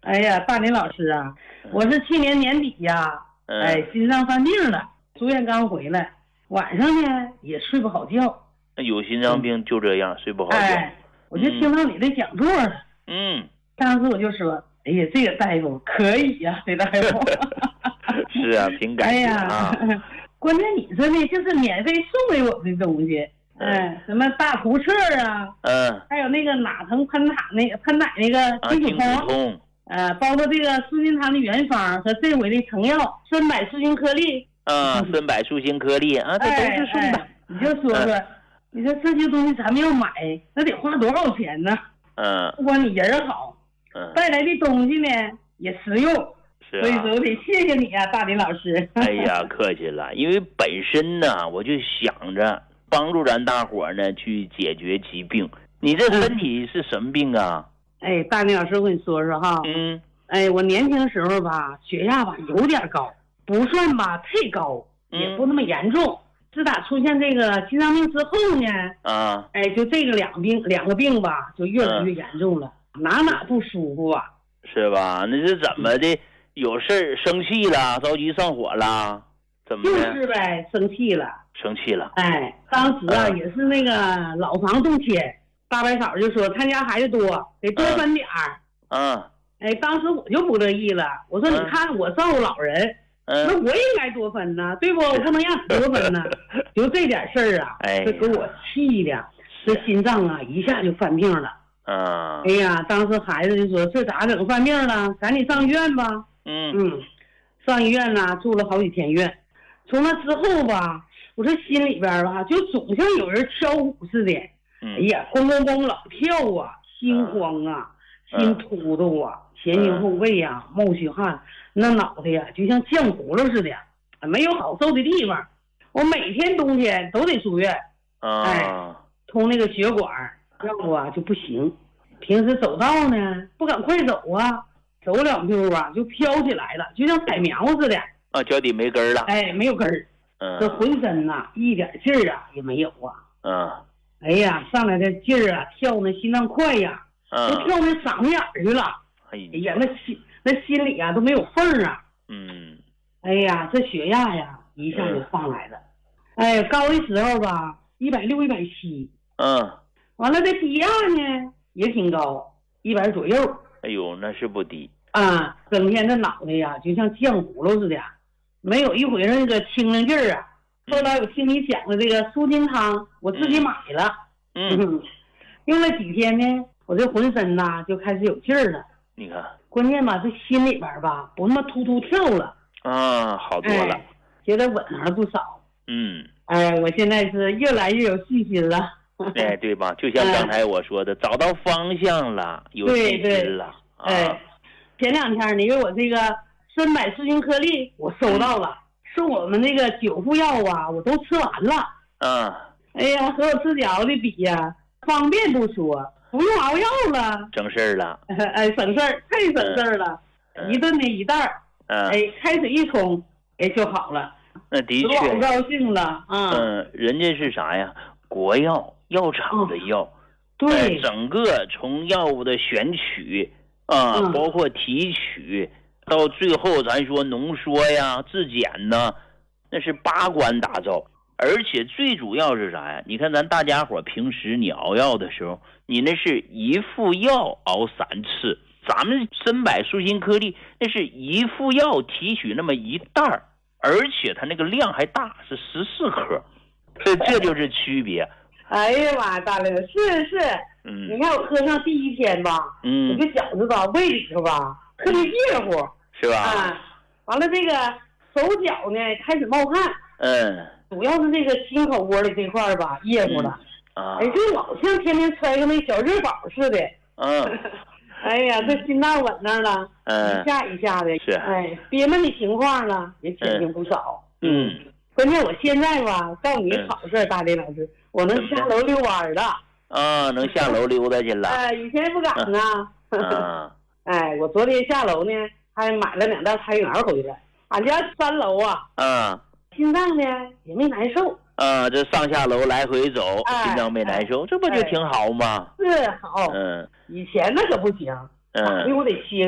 哎呀，大林老师啊，我是去年年底呀，心脏犯病了，住院刚回来，晚上呢也睡不好觉。 有心脏病就这样，睡不好觉。 我就听到你的讲座了。当时我就说，哎呀，这个大夫可以呀，这大夫。 是啊，挺感谢啊。 关键你说呢，就是免费送给我的东西，什么大图册啊，还有那个哪疼喷奶那个金普通，包括这个舒筋汤的原方和这回的成药孙柏舒筋颗粒， 孙柏舒筋颗粒啊，这都是送的。 你就说说，你说这些东西咱们要买，那得花多少钱呢？不光你人好，带来的东西呢也实用。所以说我得谢谢你啊，大林老师。 哎呀，客气了。因为本身呢，我就想着帮助咱大伙呢去解决疾病。你这身体是什么病啊？ 大林老师，我跟你说说哈。我年轻时候吧，血压吧有点高，不算吧太高，也不那么严重。自打出现这个心脏病之后呢，就这个两个病吧，就越来越严重了，哪不舒服啊？ 是吧？那是怎么的？有事儿生气了，着急上火了，怎么的？ 就是呗，生气了。当时啊，也是那个老房动迁，大白嫂就说他家孩子多，得多分点儿。当时我就不乐意了，我说你看我照顾老人，那我也应该多分呢，对不？我不能让你多分呢。就这点事儿啊，这给我气的，这心脏啊一下就犯病了。哎呀，当时孩子就说这咋整犯病了？赶紧上医院吧。上医院呢，住了好几天院。从那之后吧，我这心里边吧，就总像有人敲鼓似的。哎呀，咣咣咣老跳啊，心慌啊，心突突啊，前倾后背啊，冒虚汗，那脑袋呀就像浆糊了似的，没有好受的地方。我每天冬天都得住院，通那个血管，要不啊就不行。平时走道呢，不敢快走啊。走2步啊，就飘起来了，就像踩苗似的。 脚底没根了。 没有根儿。这浑身呐，一点劲儿啊也没有啊。哎呀，上来的劲儿啊，跳那心脏快呀，都跳那嗓子眼儿去了。哎呀，那心里啊都没有缝儿啊。哎呀，这血压呀一下就上来了。高的时候吧，160、170。完了这低压呢也挺高，100左右。 哎呦，那是不低整天这脑袋呀就像浆糊了似的，没有一回那个清灵劲儿啊。后来我听你讲的这个舒筋汤，我自己买了。用了几天呢，我这浑身呐就开始有劲儿了。 你看， 关键吧，这心里边吧不那么突突跳了。 好多了， 觉得稳了不少。我现在是越来越有信心了。 对吧？就像刚才我说的，找到方向了，有信心了。 前2天呢，因为我这个孙柏舒筋颗粒我收到了，送我们那个9副药啊，我都吃完了。哎呀，和我自己熬的比呀，方便不说，不用熬药了， 省事儿了。 省事儿，太省事儿了。一顿的1袋儿，开水一冲，就好了。 那的确， 我高兴了。 人家是啥呀？国药。药厂的药， 对， 整个从药物的选取包括提取，到最后咱说浓缩呀、制碱呢，那是8关打造。而且最主要是啥呀？你看咱大家伙平时你熬药的时候，你那是1副药熬3次，咱们孙柏舒筋颗粒那是1副药提取那么1袋儿，而且它那个量还大，是14克，这就是区别。 哎呀妈，大林是，你看我喝上第1天吧，我这饺子吧胃里头吧特别热乎， 是吧？ 完了这个手脚呢开始冒汗，主要是这个心口窝里这块吧热乎了，就老像天天揣个那小热宝似的，哎呀，这心脏稳那了，一下一下的， 是， 憋闷的情况呢也减轻不少，关键我现在吧告诉你好事，大林老师。我能下楼遛弯了， 能下楼溜达去了。 以前不敢呢。我昨天下楼呢，还买了2袋菜园回来。俺家3楼啊。心脏呢也没难受。 这上下楼来回走，心脏没难受，这不就挺好吗？ 是好。以前那可不行，因为我得歇。